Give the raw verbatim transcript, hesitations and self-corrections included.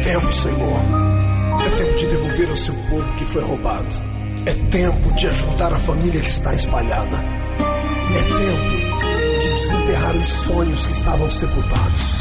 tempo, Senhor. É tempo de devolver ao seu povo que foi roubado. É tempo de ajudar a família que está espalhada. É tempo de desenterrar os sonhos que estavam sepultados.